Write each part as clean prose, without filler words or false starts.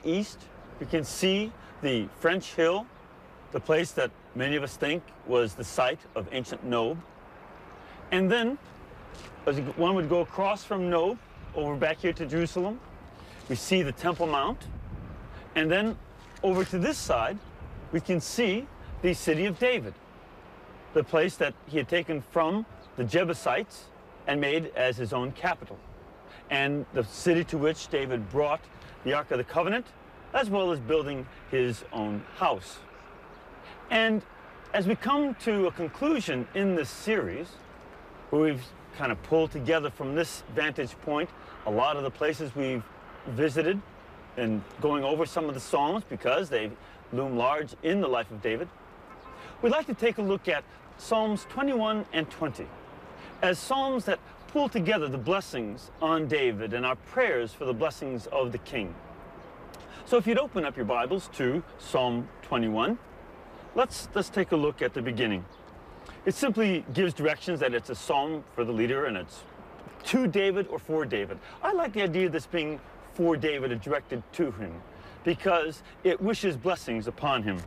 east, we can see the French Hill, the place that many of us think was the site of ancient Nob. And then, as one would go across from Nob, over back here to Jerusalem, we see the Temple Mount. And then over to this side, we can see the city of David, the place that he had taken from the Jebusites and made as his own capital, and the city to which David brought the Ark of the Covenant, as well as building his own house. And as we come to a conclusion in this series, where we've kind of pulled together from this vantage point a lot of the places we've visited and going over some of the Psalms because they loom large in the life of David, we'd like to take a look at Psalms 21 and 20 as Psalms that pull together the blessings on David and our prayers for the blessings of the king. So if you'd open up your Bibles to Psalm 21, let's take a look at the beginning. It simply gives directions that it's a psalm for the leader and it's to David or for David. I like the idea of this being for David and directed to him because it wishes blessings upon him.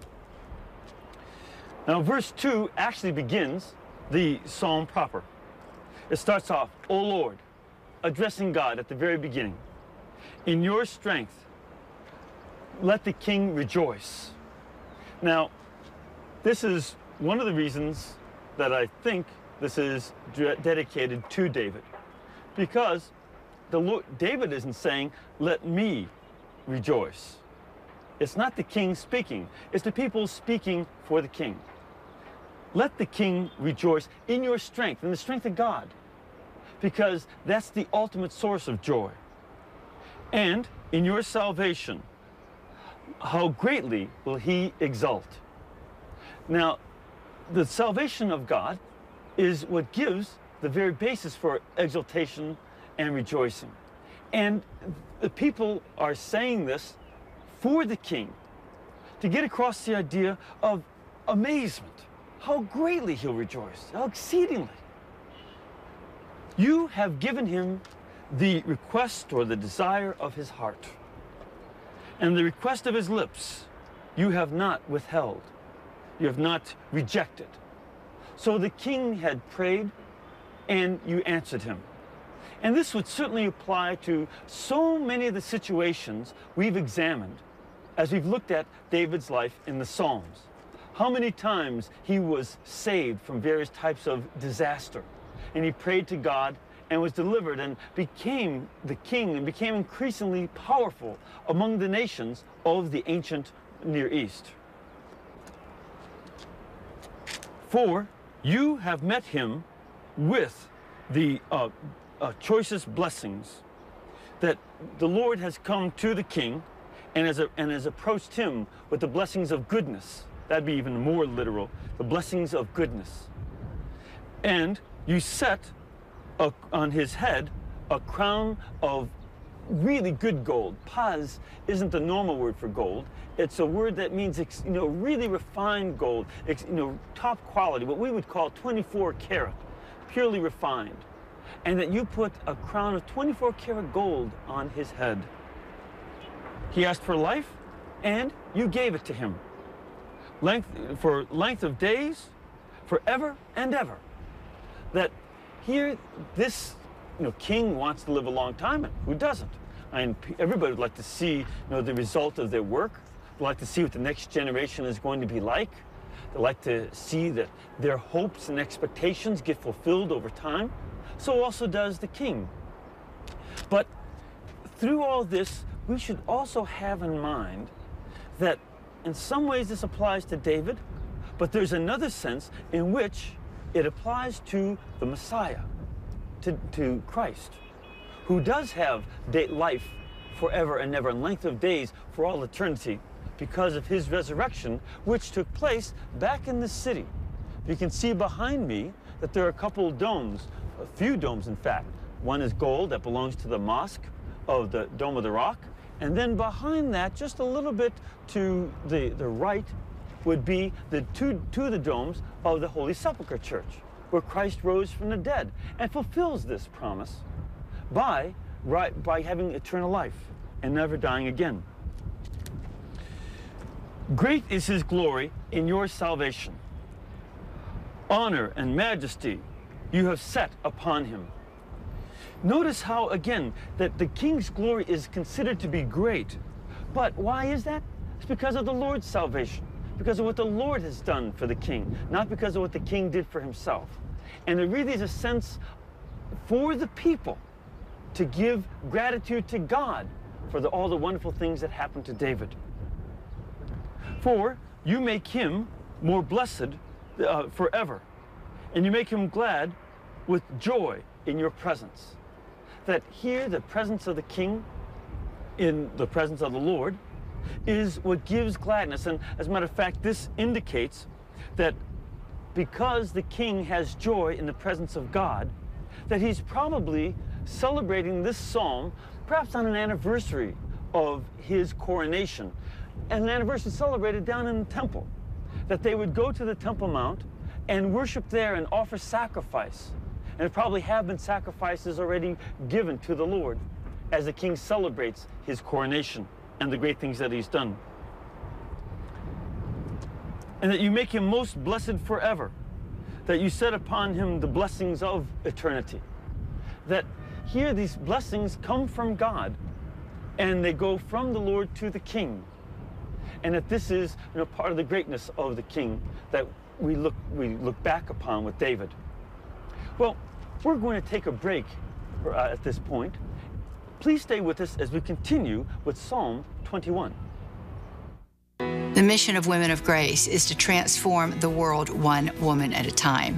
Now verse 2 actually begins the psalm proper. It starts off, O Lord, addressing God at the very beginning. In your strength, let the king rejoice. Now, this is one of the reasons that I think this is dedicated to David. Because David isn't saying, let me rejoice. It's not the king speaking. It's the people speaking for the king. Let the king rejoice in your strength, in the strength of God. Because that's the ultimate source of joy. And in your salvation, how greatly will he exult. Now, the salvation of God is what gives the very basis for exultation and rejoicing. And the people are saying this for the king to get across the idea of amazement, how greatly he'll rejoice, how exceedingly. You have given him the request or the desire of his heart, and the request of his lips you have not withheld. You have not rejected. So the king had prayed, and you answered him. And this would certainly apply to so many of the situations we've examined as we've looked at David's life in the Psalms. How many times he was saved from various types of disaster, and he prayed to God and was delivered and became the king and became increasingly powerful among the nations of the ancient Near East. For you have met him with the choicest blessings, that the Lord has come to the king and has approached him with the blessings of goodness. That'd be even more literal, the blessings of goodness. And you set on his head a crown of really good gold. Paz isn't the normal word for gold. It's a word that means, really refined gold, top quality, what we would call 24 karat, purely refined. And that you put a crown of 24 karat gold on his head. He asked for life, and you gave it to him. For length of days, forever and ever. That here, this king wants to live a long time, and who doesn't? I mean, everybody would like to see the result of their work. They'd like to see what the next generation is going to be like. They'd like to see that their hopes and expectations get fulfilled over time. So also does the king. But through all this, we should also have in mind that in some ways this applies to David, but there's another sense in which it applies to the Messiah, to Christ, who does have life forever and ever, and length of days for all eternity, because of his resurrection, which took place back in the city. You can see behind me that there are a couple of domes, a few domes in fact. One is gold that belongs to the mosque of the Dome of the Rock, and then behind that, just a little bit to the right, would be the two of the domes of the Holy Sepulchre Church, where Christ rose from the dead and fulfills this promise by having eternal life and never dying again. Great is his glory in your salvation. Honor and majesty you have set upon him. Notice how, again, that the king's glory is considered to be great. But why is that? It's because of the Lord's salvation, because of what the Lord has done for the king, not because of what the king did for himself. And there really is a sense for the people to give gratitude to God for all the wonderful things that happened to David. For you make him more blessed forever, and you make him glad with joy in your presence. That here, the presence of the king, in the presence of the Lord, is what gives gladness. And as a matter of fact, this indicates that because the king has joy in the presence of God, that he's probably celebrating this psalm perhaps on an anniversary of his coronation. And an anniversary celebrated down in the temple, that they would go to the Temple Mount and worship there and offer sacrifice. And there probably have been sacrifices already given to the Lord as the king celebrates his coronation and the great things that he's done. And that you make him most blessed forever, that you set upon him the blessings of eternity. That here these blessings come from God, and they go from the Lord to the king. And that this is, part of the greatness of the king that we look back upon with David. Well, we're going to take a break at this point. Please stay with us as we continue with Psalm 21. The mission of Women of Grace is to transform the world one woman at a time.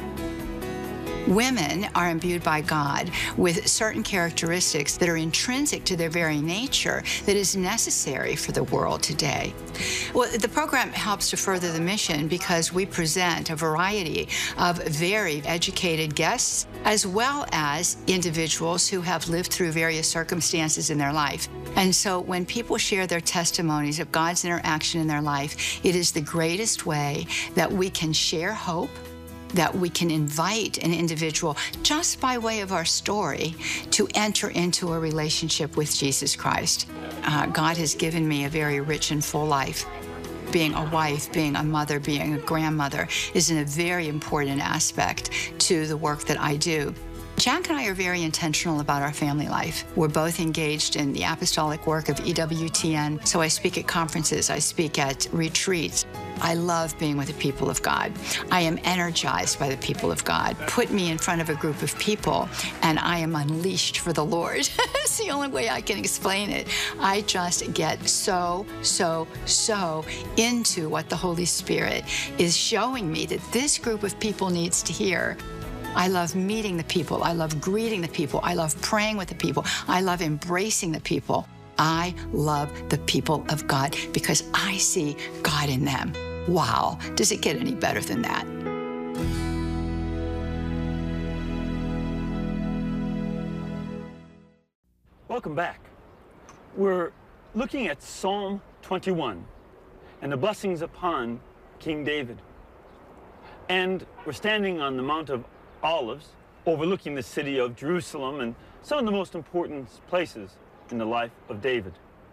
Women are imbued by God with certain characteristics that are intrinsic to their very nature that is necessary for the world today. Well, the program helps to further the mission because we present a variety of very educated guests as well as individuals who have lived through various circumstances in their life. And so when people share their testimonies of God's interaction in their life, it is the greatest way that we can share hope, that we can invite an individual just by way of our story to enter into a relationship with Jesus Christ. God has given me a very rich and full life. Being a wife, being a mother, being a grandmother is a very important aspect to the work that I do. Jack and I are very intentional about our family life. We're both engaged in the apostolic work of EWTN, so I speak at conferences, I speak at retreats. I love being with the people of God. I am energized by the people of God. Put me in front of a group of people, and I am unleashed for the Lord. It's the only way I can explain it. I just get so into what the Holy Spirit is showing me that this group of people needs to hear. I love meeting the people. I love greeting the people. I love praying with the people. I love embracing the people. I love the people of God because I see God in them. Wow, does it get any better than that? Welcome back. We're looking at Psalm 21 and the blessings upon King David. And we're standing on the Mount of Olives, overlooking the city of Jerusalem and some of the most important places in the life of David.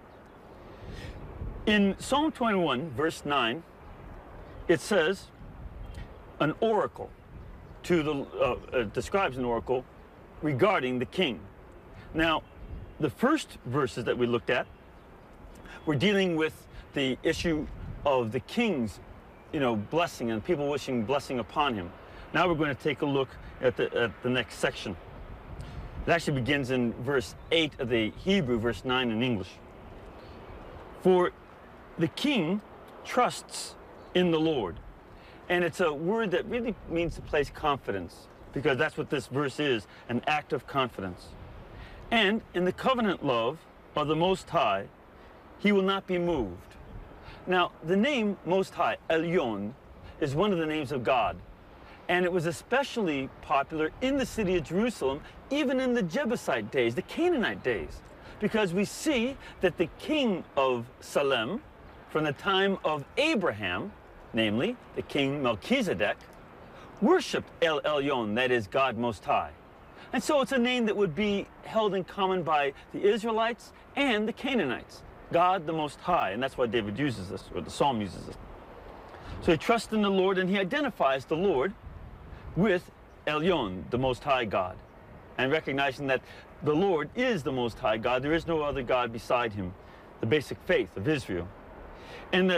In Psalm 21, verse 9, it says, an oracle describes an oracle regarding the king. Now, the first verses that we looked at were dealing with the issue of the king's, blessing and people wishing blessing upon him. Now we're going to take a look at the next section. It actually begins in verse 8 of the Hebrew, verse 9 in English. For the king trusts in the Lord. And it's a word that really means to place confidence, because that's what this verse is, an act of confidence. And in the covenant love of the Most High, he will not be moved. Now, the name Most High, Elyon, is one of the names of God. And it was especially popular in the city of Jerusalem, even in the Jebusite days, the Canaanite days, because we see that the king of Salem, from the time of Abraham, namely the king Melchizedek, worshipped El Elyon, that is God Most High. And so it's a name that would be held in common by the Israelites and the Canaanites. God the Most High, and that's why David uses this, or the psalm uses this. So he trusts in the Lord, and he identifies the Lord with Elyon, the Most High God, and recognizing that the Lord is the Most High God. There is no other God beside him, the basic faith of Israel. And that